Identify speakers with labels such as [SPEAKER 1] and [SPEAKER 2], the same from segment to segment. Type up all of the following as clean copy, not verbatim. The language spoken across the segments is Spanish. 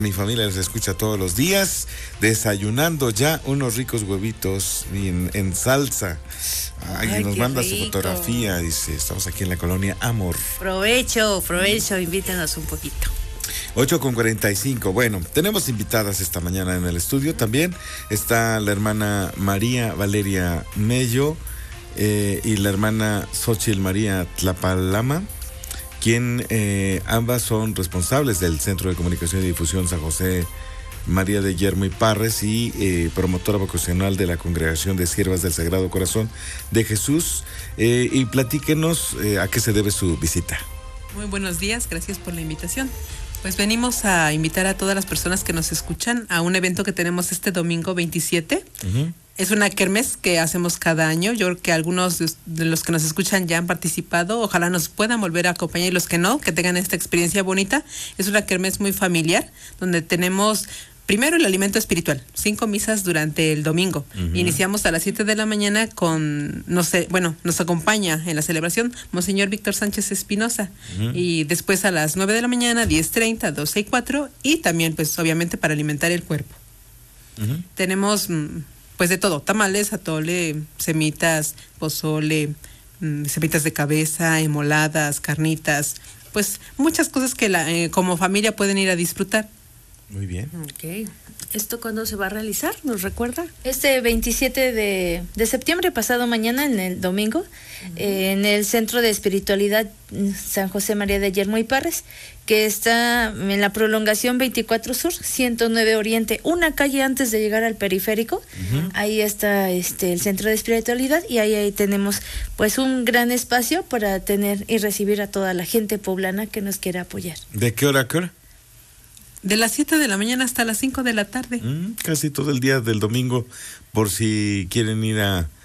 [SPEAKER 1] Mi familia les escucha todos los días, desayunando ya unos ricos huevitos en salsa. Ay, nos manda rico. Su fotografía, dice, estamos aquí en la colonia Amor.
[SPEAKER 2] Provecho, invítenos un poquito.
[SPEAKER 1] 8:45. Bueno, tenemos invitadas esta mañana en el estudio también. Está la hermana María Valeria Mello y la hermana Xochitl María Tlapalama, quien ambas son responsables del Centro de Comunicación y Difusión San José María de Yermo y Parres y promotora vocacional de la Congregación de Siervas del Sagrado Corazón de Jesús. Y platíquenos a qué se debe su visita.
[SPEAKER 3] Muy buenos días, gracias por la invitación. Pues venimos a invitar a todas las personas que nos escuchan a un evento que tenemos este domingo 27. Uh-huh. Es una kermés que hacemos cada año. Yo creo que algunos de los que nos escuchan ya han participado. Ojalá nos puedan volver a acompañar y los que no, que tengan esta experiencia bonita. Es una kermés muy familiar, donde tenemos primero el alimento espiritual, 5 misas durante el domingo. Uh-huh. Iniciamos a las 7 de la mañana con, nos acompaña en la celebración Monseñor Víctor Sánchez Espinosa. Uh-huh. Y después a las 9 de la mañana, 10:30, 12 y 4, y también pues obviamente para alimentar el cuerpo. Uh-huh. Tenemos pues de todo, tamales, atole, semitas, pozole, semitas de cabeza, emoladas, carnitas, pues muchas cosas que como familia pueden ir a disfrutar.
[SPEAKER 1] Muy bien.
[SPEAKER 2] Okay. ¿Esto cuándo se va a realizar? ¿Nos recuerda?
[SPEAKER 4] Este 27 de septiembre, pasado mañana, en el domingo, uh-huh. En el Centro de Espiritualidad San José María de Yermo y Parres, que está en la prolongación 24 Sur, 109 Oriente, una calle antes de llegar al periférico. Uh-huh. Ahí está el Centro de Espiritualidad y ahí tenemos pues un gran espacio para tener y recibir a toda la gente poblana que nos quiera apoyar.
[SPEAKER 1] ¿De qué hora a qué hora?
[SPEAKER 3] De las 7 de la mañana hasta las 5 de la tarde.
[SPEAKER 1] Casi todo el día del domingo, por si quieren ir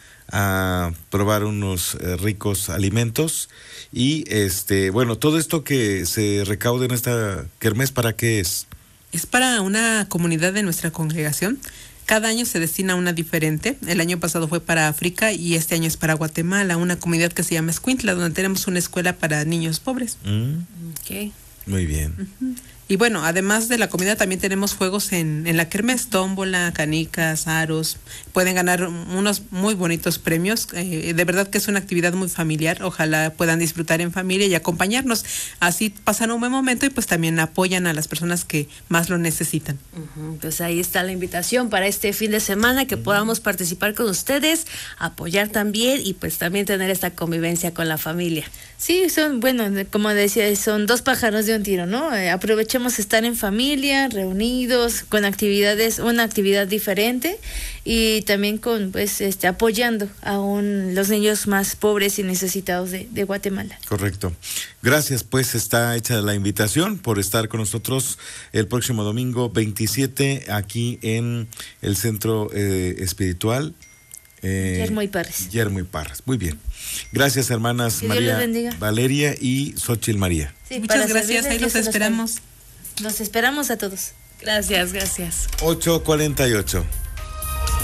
[SPEAKER 1] a probar unos ricos alimentos. Y bueno, todo esto que se recaude en esta kermés, ¿para qué es?
[SPEAKER 3] Es para una comunidad de nuestra congregación. Cada año se destina una diferente. El año pasado fue para África y este año es para Guatemala, una comunidad que se llama Escuintla, donde tenemos una escuela para niños pobres.
[SPEAKER 2] Okay.
[SPEAKER 1] Muy bien.
[SPEAKER 3] Uh-huh. Y bueno, además de la comida también tenemos juegos en la kermés, tómbola, canicas, aros. Pueden ganar unos muy bonitos premios. De verdad que es una actividad muy familiar. Ojalá puedan disfrutar en familia y acompañarnos. Así pasan un buen momento y pues también apoyan a las personas que más lo necesitan.
[SPEAKER 2] Uh-huh. Pues ahí está la invitación para este fin de semana, que podamos participar con ustedes, apoyar también y pues también tener esta convivencia con la familia.
[SPEAKER 4] Sí, como decía, son 2 pájaros de un tiro, ¿no? Aprovechemos estar en familia, reunidos, con una actividad diferente y también con, pues, apoyando a los niños más pobres y necesitados de Guatemala.
[SPEAKER 1] Correcto. Gracias, pues está hecha la invitación por estar con nosotros el próximo domingo 27 aquí en el Centro Espiritual.
[SPEAKER 4] Yermo y Parres.
[SPEAKER 1] Yermo y Parres. Muy bien. Gracias, hermanas María Valeria y Xochitl María.
[SPEAKER 3] Sí, muchas gracias. Ahí los esperamos.
[SPEAKER 4] Los esperamos a todos.
[SPEAKER 2] Gracias.
[SPEAKER 1] 8:48.